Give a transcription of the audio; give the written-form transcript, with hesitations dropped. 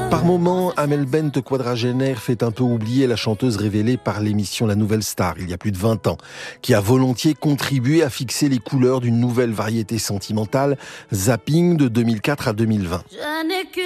Par moments, Amel Bent, quadragénaire, fait un peu oublier la chanteuse révélée par l'émission La Nouvelle Star, il y a plus de 20 ans, qui a volontiers contribué à fixer les couleurs d'une nouvelle variété sentimentale, Zapping, de 2004 à 2020.